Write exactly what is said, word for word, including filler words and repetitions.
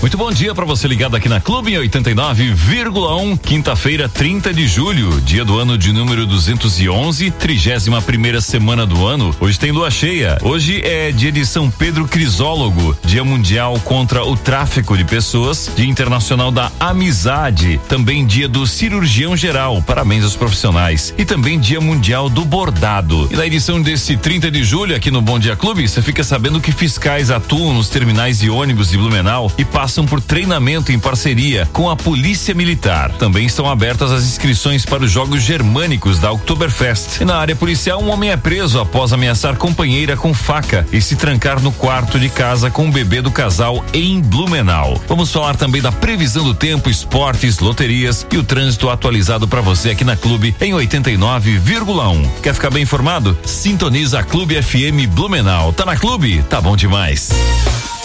Muito bom dia para você ligado aqui na Clube em oitenta e nove vírgula um, quinta-feira, trinta de julho, dia do ano de número duzentos e onze, trigésima primeira semana do ano. Hoje tem lua cheia. Hoje é dia de São Pedro Crisólogo, dia mundial contra o tráfico de pessoas, dia internacional da amizade, também dia do cirurgião geral, parabéns aos profissionais, e também dia mundial do bordado. E na edição desse trinta de julho aqui no Bom Dia Clube, você fica sabendo que fiscais atuam nos terminais de ônibus de Blumenau e passam por treinamento em parceria com a Polícia Militar. Também estão abertas as inscrições para os Jogos Germânicos da Oktoberfest. E na área policial, um homem é preso após ameaçar companheira com faca e se trancar no quarto de casa com o bebê do casal em Blumenau. Vamos falar também da previsão do tempo, esportes, loterias e o trânsito atualizado para você aqui na Clube em oitenta e nove vírgula um. Quer ficar bem informado? Sintoniza a Clube F M Blumenau. Tá na Clube? Tá bom demais.